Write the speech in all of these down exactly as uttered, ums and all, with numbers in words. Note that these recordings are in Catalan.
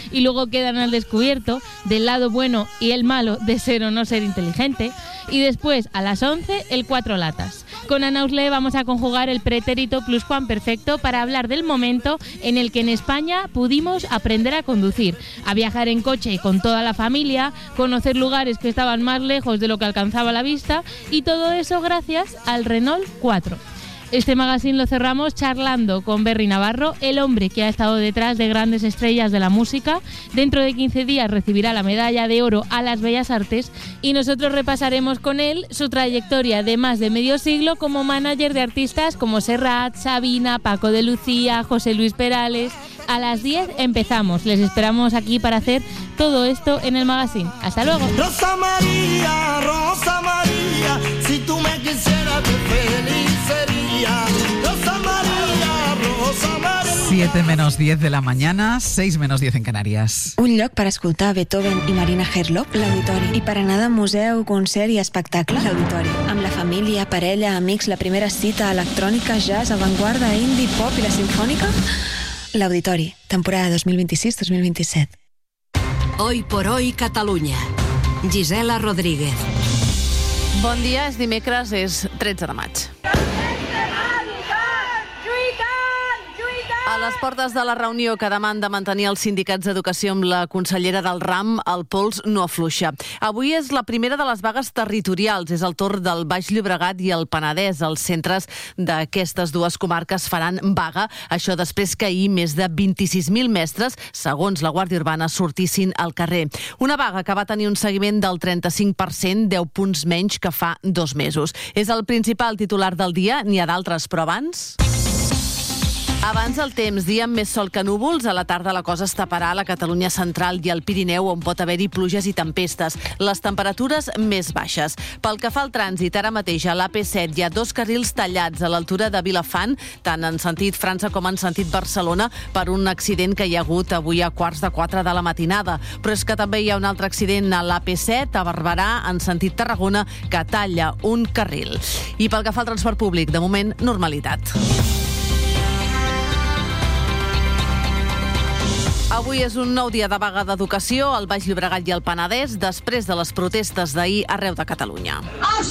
y luego quedan al descubierto del lado bueno y el malo de ser o no ser inteligente. Y después, a las once, el cuatro latas. Con Ana Usle vamos a conjugar el pretérito pluscuamperfecto para hablar del momento en el que en España pudimos aprender a conducir, a viajar en coche con toda la familia, conocer lugares que estaban más lejos de lo que alcanzaba la vista, y todo eso gracias al Renault cuatro. Este magazine lo cerramos charlando con Berry Navarro, el hombre que ha estado detrás de grandes estrellas de la música. Dentro de quince días recibirá la medalla de oro a las Bellas Artes y nosotros repasaremos con él su trayectoria de más de medio siglo como manager de artistas como Serrat, Sabina, Paco de Lucía, José Luis Perales. A las diez empezamos. Les esperamos aquí para hacer todo esto en el magazine. ¡Hasta luego! Rosa María, Rosa María, si tú me quisieras, qué feliz sería. Rosa María, Rosa María. siete menos diez de la mañana, seis menos diez en Canàries. Un lloc per escoltar Beethoven i Marina Herlock, l'Auditori. I per anar de museu, concert i espectacle, l'Auditori. Amb la família, parella, amics, la primera cita electrònica, jazz, avantguarda, indie, pop i la sinfònica... L'Auditori, temporada dos mil vint-i-sis dos mil vint-i-set. Hoy por hoy Catalunya. Gisela Rodríguez. Bon dia, és dimecres, és tretze de maig. A les portes de la reunió que demanda mantenir els sindicats d'educació amb la consellera del RAM, el pols no afluixa. Avui és la primera de les vagues territorials. És el torn del Baix Llobregat i el Penedès. Els centres d'aquestes dues comarques faran vaga. Això després que ahir més de vint-i-sis mil mestres, segons la Guàrdia Urbana, sortissin al carrer. Una vaga que va tenir un seguiment del trenta-cinc per cent, deu punts menys que fa dos mesos. És el principal titular del dia. N'hi ha d'altres, però abans... Abans el temps, dia amb més sol que núvols, a la tarda la cosa es taparà a la Catalunya central i al Pirineu, on pot haver-hi pluges i tempestes. Les temperatures més baixes. Pel que fa al trànsit, ara mateix a l'A P set hi ha dos carrils tallats a l'altura de Vilafant, tant en sentit França com en sentit Barcelona, per un accident que hi ha hagut avui a quarts de quatre de la matinada. Però és que també hi ha un altre accident a l'A P set, a Barberà, en sentit Tarragona, que talla un carril. I pel que fa al transport públic, de moment, normalitat. Avui és un nou dia de vaga d'educació al Baix Llobregat i al Penedès, després de les protestes d'ahir arreu de Catalunya.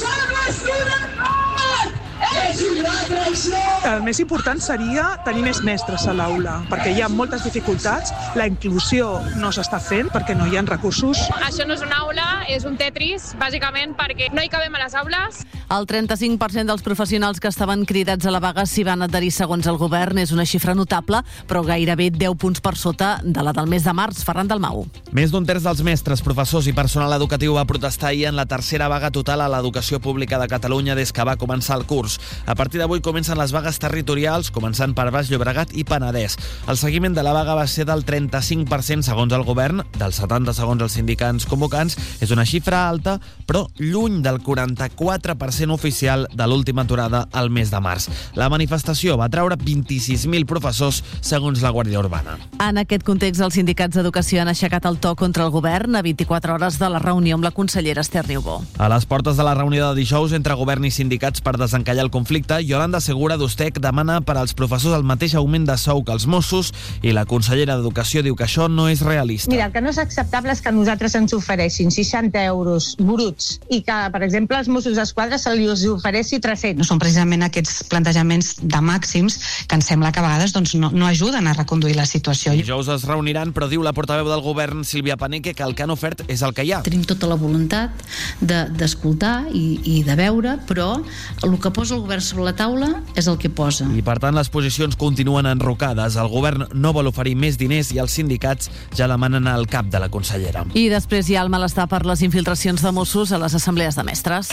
El més important seria tenir més mestres a l'aula, perquè hi ha moltes dificultats, la inclusió no s'està fent perquè no hi ha recursos. Això no és una aula, és un Tetris, bàsicament perquè no hi cabem a les aules. El trenta-cinc per cent dels professionals que estaven cridats a la vaga s'hi van adherir segons el govern. És una xifra notable, però gairebé deu punts per sota de la del mes de març. Ferran Dalmau. Més d'un terç dels mestres, professors i personal educatiu va protestar ahir en la tercera vaga total a l'educació pública de Catalunya des que va començar el curs. A partir d'avui comencen les vagues territorials, començant per Baix Llobregat i Penedès. El seguiment de la vaga va ser del trenta-cinc per cent segons el govern, del setanta segons els sindicats convocants. És una xifra alta, però lluny del quaranta-quatre per cent oficial de l'última aturada al mes de març. La manifestació va treure vint-i-sis mil professors, segons la Guàrdia Urbana. En aquest context, els sindicats d'educació han aixecat el to contra el govern a vint-i-quatre hores de la reunió amb la consellera Esther Niubó. A les portes de la reunió de dijous entre govern i sindicats per desencallar el conflicte, Yolanda Segura d'Ustec demana per als professors el mateix augment de sou que els Mossos i la consellera d'Educació diu que això no és realista. Mira, el que no és acceptable és que a nosaltres ens ofereixin seixanta euros bruts i que, per exemple, als Mossos d'Esquadra se li ofereixi tres-cents. No són precisament aquests plantejaments de màxims que ens sembla que a vegades doncs, no, no ajuden a reconduir la situació. Dijous es reuniran, però diu la portaveu del govern, Sílvia Paneque, que el que han ofert és el que hi ha. Tenim tota la voluntat d'escoltar de, i, i de veure, però el que posa el govern sobre la taula és el que posa. I per tant les posicions continuen enrocades. El govern no vol oferir més diners i els sindicats ja demanen el cap de la consellera. I després hi ha el malestar per les infiltracions de Mossos a les assemblees de mestres.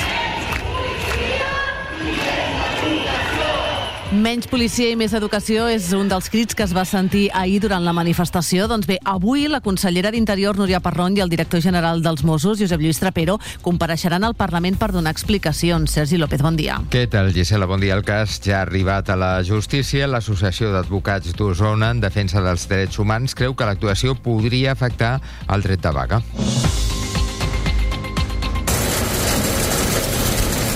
Menys policia i més educació és un dels crits que es va sentir ahir durant la manifestació. Doncs bé, avui la consellera d'Interior, Núria Parrón, i el director general dels Mossos, Josep Lluís Trapero, compareixeran al Parlament per donar explicacions. Sergi López, bon dia. Què tal, Gisela? Bon dia. El cas ja ha arribat a la justícia. L'Associació d'Advocats d'Osona, en defensa dels drets humans, creu que l'actuació podria afectar el dret de vaga. En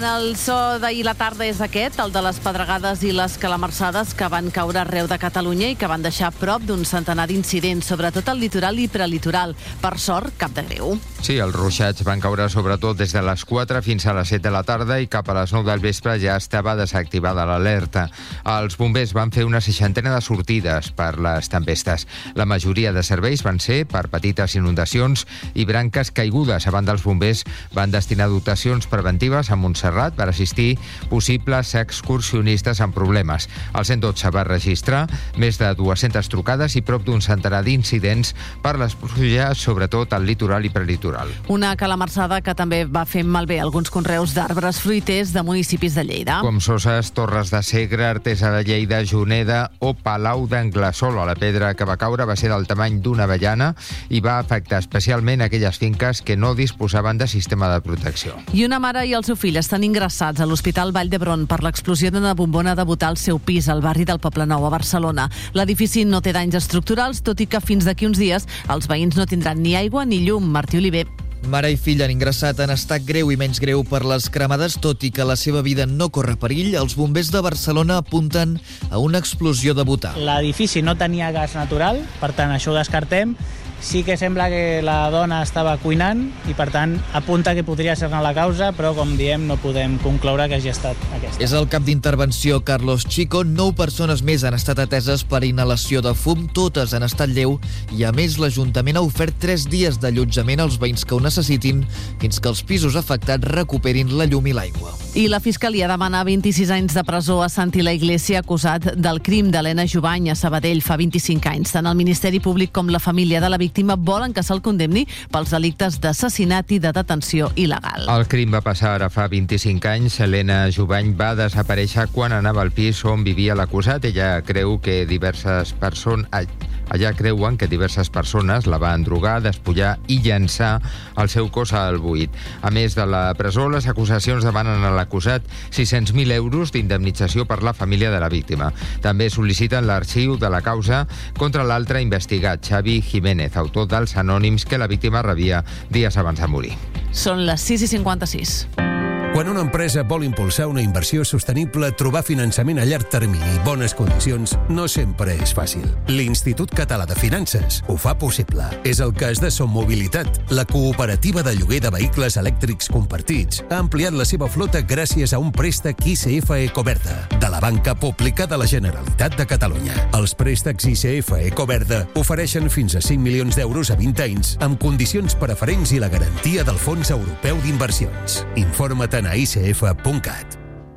En el so d'ahir la tarda és aquest, el de les pedregades i les calamarsades que van caure arreu de Catalunya i que van deixar prop d'un centenar d'incidents, sobretot al litoral i prelitoral. Per sort, cap de greu. Sí, els ruixats van caure sobretot des de les quatre fins a les set de la tarda i cap a les nou del vespre ja estava desactivada l'alerta. Els bombers van fer una seixantena de sortides per les tempestes. La majoria de serveis van ser per petites inundacions i branques caigudes. A banda, els bombers van destinar dotacions preventives a Montserrat per assistir possibles excursionistes amb problemes. El cent dotze va registrar més de dues-centes trucades i prop d'un centenar d'incidents per les pluges, sobretot al litoral i prelitoral. Una calamarsada que també va fer malbé alguns conreus d'arbres fruiters de municipis de Lleida. Com Soses, Torres de Segre, Artesa de Lleida, Juneda o Palau d'Anglesola. La pedra que va caure va ser del tamany d'una avellana i va afectar especialment aquelles finques que no disposaven de sistema de protecció. I una mare i el seu fill estan ingressats a l'Hospital Vall d'Hebron per l'explosió d'una bombona de botar al seu pis al barri del Poblenou, a Barcelona. L'edifici no té danys estructurals, tot i que fins d'aquí uns dies els veïns no tindran ni aigua ni llum. Martí Oliver. Mare i fill han ingressat en estat greu i menys greu per les cremades, tot i que la seva vida no corre perill. Els bombers de Barcelona apunten a una explosió de butà. L'edifici no tenia gas natural, per tant això ho descartem. Sí que sembla que la dona estava cuinant i, per tant, apunta que podria ser-ne la causa, però, com diem, no podem concloure que hagi estat aquesta. És el cap d'intervenció Carlos Chico. Nou persones més han estat ateses per inhalació de fum, totes en estat lleu, i a més l'Ajuntament ha ofert tres dies d'allotjament als veïns que ho necessitin fins que els pisos afectats recuperin la llum i l'aigua. I la Fiscalia demana vint-i-sis anys de presó a Santi La Iglesia, acusat del crim d'Helena Jubany a Sabadell fa vint-i-cinc anys. Tant el Ministeri Públic com la família de la víctima volen que se'l condemni pels delictes d'assassinat i de detenció il·legal. El crim va passar ara fa vint-i-cinc anys. Helena Jubany va desaparèixer quan anava al pis on vivia l'acusat. Ella creu que diverses persones... Allà creuen que diverses persones la van drogar, despullar i llançar el seu cos al buit. A més de la presó, les acusacions demanen a l'acusat sis-cents mil euros d'indemnització per la família de la víctima. També sol·liciten l'arxiu de la causa contra l'altre investigat, Xavi Jiménez, autor dels anònims que la víctima rebia dies abans de morir. Són les sis i cinquanta-sis. Quan una empresa vol impulsar una inversió sostenible, trobar finançament a llarg termini i bones condicions no sempre és fàcil. L'Institut Català de Finances ho fa possible. És el cas de Som Mobilitat. La cooperativa de lloguer de vehicles elèctrics compartits ha ampliat la seva flota gràcies a un préstec I C F Ecoverda, de la banca pública de la Generalitat de Catalunya. Els préstecs I C F Ecoverda ofereixen fins a cinc milions d'euros a vint anys, amb condicions preferents i la garantia del Fons Europeu d'Inversions. Informa't a i c f punt cat.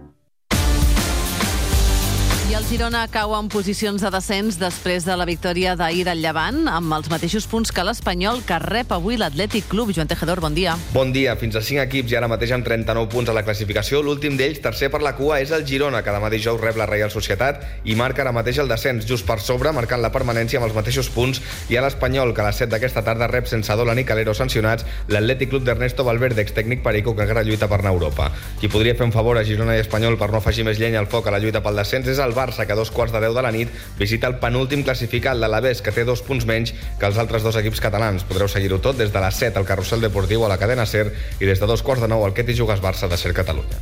I el Girona cau en posicions de descens després de la victòria d'ahir al Llevant, amb els mateixos punts que l'Espanyol, que rep avui l'Atlètic Club. Joan Tejedor, bon dia. Bon dia. Fins a cinc equips i ara mateix amb trenta-nou punts a la classificació. L'últim d'ells, tercer per la cua, és el Girona, que demà dijous rep la Reial Societat i marca ara mateix el descens, just per sobre, marcant la permanència amb els mateixos punts, i a l'Espanyol, que a les set d'aquesta tarda rep sense Dolan i Calero sancionats l'Atlètic Club d'Ernesto Valverde, extècnic perico, que encara lluita per anar a Europa. Qui podria fer un favor a Girona i Espanyol per no afegir més llenya al foc a la lluita pel descens és el Barça, que a dos quarts de deu de la nit visita el penúltim classificat, l'Alavés, que té dos punts menys que els altres dos equips catalans. Podreu seguir-ho tot des de les set al Carrusel Deportiu a la cadena SER i des de dos quarts de nou al Què t'hi jugues Barça de SER Catalunya.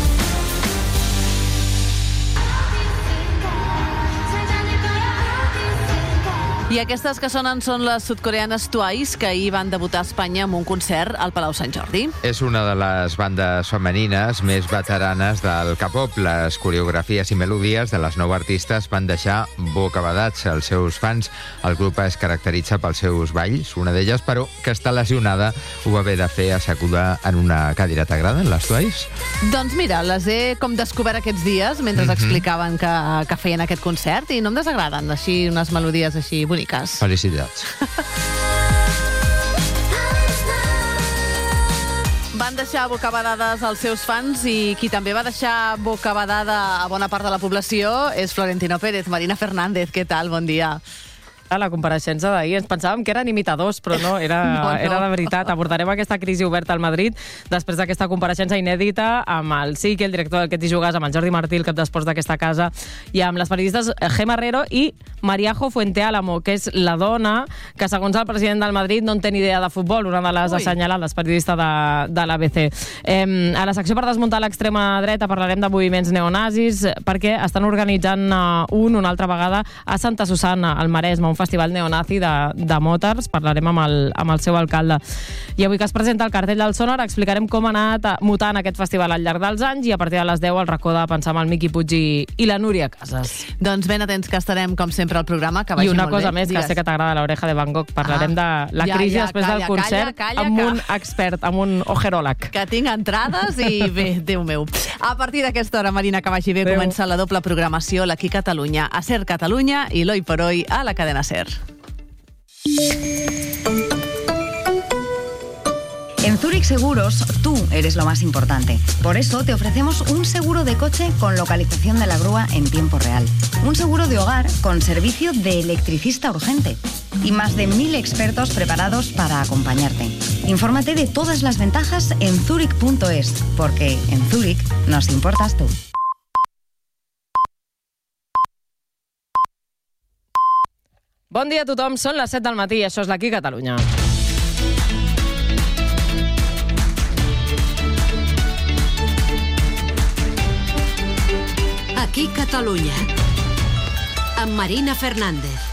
I aquestes que sonen són les sudcoreanes Twice, que ahir van debutar a Espanya amb un concert al Palau Sant Jordi. És una de les bandes femenines més veteranes del K-pop. Les coreografies i melodies de les nou artistes van deixar bocabadats els seus fans. El grup es caracteritza pels seus balls. Una d'elles, però, que està lesionada, ho va haver de fer asseguda en una cadira. T'agraden les Twice? Doncs mira, les he com descobert aquests dies mentre mm-hmm. explicaven que, que feien aquest concert i no em desagraden, així unes melodies així boniques. Felicitats. Van deixar bocabadades als seus fans i qui també va deixar bocabadada a bona part de la població és Florentino Pérez. Marina Fernández, què tal? Bon dia. a la compareixença d'ahir. Ens pensàvem que eren imitadors, però no, era, No, no. era de veritat. Abordarem aquesta crisi oberta al Madrid després d'aquesta compareixença inèdita amb el Sique, el director del Quet i Jugàs, amb el Jordi Martí, el cap d'esports d'aquesta casa, i amb les periodistes Gemma Herrero i Mariajo Fuenteálamo, que és la dona que, segons el president del Madrid, no en té ni idea de futbol, una de les Ui. assenyalades, periodista de, de l'A B C. Eh, a la secció per desmuntar l'extrema dreta parlarem de moviments neonazis, perquè estan organitzant uh, un, una altra vegada, a Santa Susana, al Maresme, un festival neonazi de, de motors. Parlarem amb el, amb el seu alcalde. I avui que es presenta el cartell del Sonar, explicarem com ha anat mutant aquest festival al llarg dels anys, i a partir de les deu el racó de pensar amb el Miqui Puig i, i la Núria Casas. Doncs ben atents que estarem, com sempre, al programa, que vagi I una molt cosa bé. més, Digues. que sé que t'agrada l'oreja de Van Gogh. Parlarem Ah, de la ja, crisi ja, després calla, del concert calla, calla, amb que- un expert, amb un ojeròleg. Que tinc entrades i bé, Déu meu. A partir d'aquesta hora, Marina, que vagi bé, Adéu. comença la doble programació, l'Aquí Catalunya, a Ser Catalunya i l'Hoy por Hoy a la cadena Ser. En Zurich Seguros, tú eres lo más importante. Por eso te ofrecemos un seguro de coche con localización de la grúa en tiempo real. Un seguro de hogar con servicio de electricista urgente. Y más de mil expertos preparados para acompañarte. Infórmate de todas las ventajas en zurich punto es, porque en Zurich nos importas tú. Bon dia a tothom, són les set del matí i això és l'Aquí Catalunya. Aquí Catalunya, amb Marina Fernández.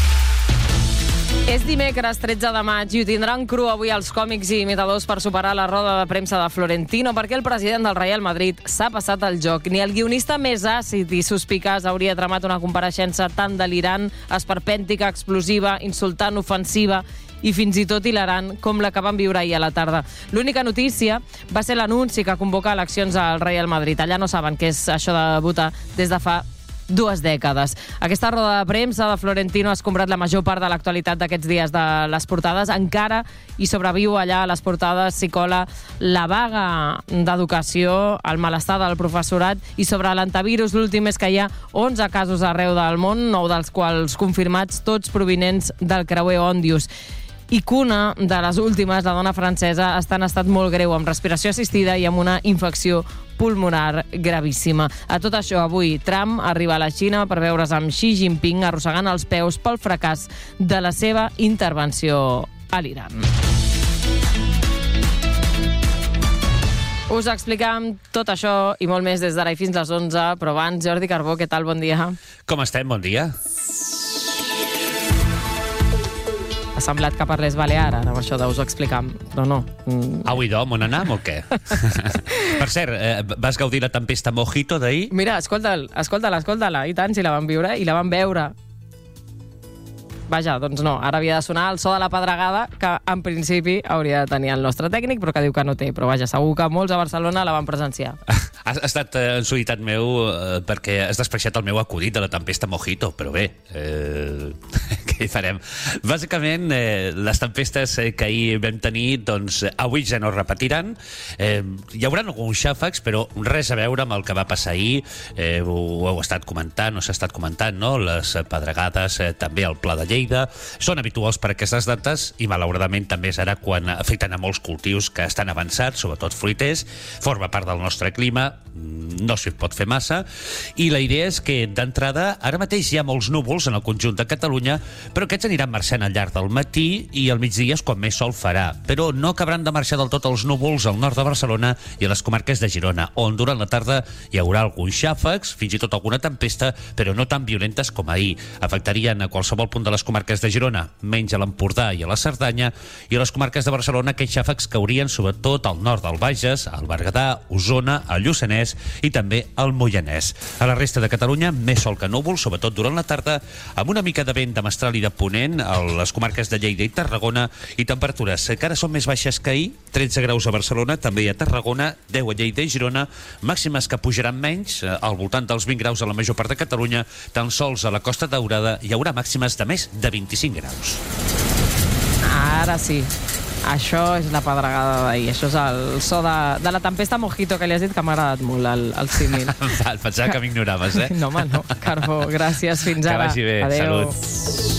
És dimecres tretze de maig i ho tindran cru avui els còmics i imitadors per superar la roda de premsa de Florentino, perquè el president del Real Madrid s'ha passat el joc. Ni el guionista més àcid i suspicaç hauria tramat una compareixença tan delirant, esperpèntica, explosiva, insultant, ofensiva i fins i tot hilarant com la que van viure ahir a la tarda. L'única notícia va ser l'anunci que convoca eleccions al Real Madrid. Allà no saben què és això de votar des de fa dues dècades. Aquesta roda de premsa de Florentino ha escombrat la major part de l'actualitat d'aquests dies de les portades. Encara hi sobreviu allà a les portades s'hi cola la vaga d'educació, el malestar del professorat, i sobre l'antivirus l'últim és que hi ha onze casos arreu del món, nou dels quals confirmats, tots provinents del creuer Òndius. I que una de les últimes, la dona francesa, està en estat molt greu, amb respiració assistida i amb una infecció pulmonar gravíssima. A tot això, avui, Trump arriba a la Xina per veure's amb Xi Jinping arrossegant els peus pel fracàs de la seva intervenció a l'Iran. Us explicam tot això i molt més des d'ara i fins les onze, però abans, Jordi Carbó, què tal? Bon dia. Com estem? Bon dia. Ha semblat que parlés balear, ara, amb això de us ho explicam, però no. Mm. Avui d'hom, on anam o què? Per cert, eh, vas gaudir la tempesta Mojito d'ahir? Mira, escolta'l, escolta-la, escolta-la, i tant, si la van viure i la van veure. Vaja, doncs no, ara havia de sonar el so de la pedregada, que en principi hauria de tenir el nostre tècnic, però que diu que no té. Però vaja, segur que molts a Barcelona la van presenciar. Ha estat eh, ensolitat meu eh, perquè has despreciat el meu acudit de la tempesta Mojito, però bé, eh, què hi farem? Bàsicament, eh, les tempestes que ahir vam tenir, doncs avui ja no es repetiran. Eh, hi haurà alguns xàfecs, però res a veure amb el que va passar ahir. Eh, ho, ho heu estat comentant, no s'ha estat comentant, no? Les pedregades, eh, també el Pla de Lleida, són habituals per aquestes dates i malauradament també és ara quan afecten a molts cultius que estan avançats, sobretot fruiters, forma part del nostre clima, no s'hi pot fer massa, i la idea és que d'entrada ara mateix hi ha molts núvols en el conjunt de Catalunya, però aquests aniran marxant al llarg del matí i al migdia és quan més sol farà, però no acabaran de marxar del tot els núvols al nord de Barcelona i a les comarques de Girona, on durant la tarda hi haurà alguns xàfecs, fins i tot alguna tempesta, però no tan violentes com ahir. Afectarien a qualsevol punt de les comarques de Girona, menys a l'Empordà i a la Cerdanya, i a les comarques de Barcelona aquests xàfecs caurien sobretot al nord del Bages, al Berguedà, Osona, al Lluçanès i també al Moianès. A la resta de Catalunya, més sol que núvol, sobretot durant la tarda, amb una mica de vent de mestral i de ponent a les comarques de Lleida i Tarragona, i temperatures que ara són més baixes que ahir, tretze graus a Barcelona, també a Tarragona, deu a Lleida i Girona, màximes que pujaran menys, al voltant dels vint graus a la major part de Catalunya, tan sols a la Costa Daurada hi haurà màximes de més de vint-i-cinc graus. Ara sí. Això és la pedregada d'ahir. Això és el so de, de la tempesta Mojito, que li has dit que m'ha agradat molt, el, el símil. Val, pensava que m'ignoraves, eh? No, home, no. Carbó, gràcies. Fins ara. Que vagi bé. Adéu. Salut.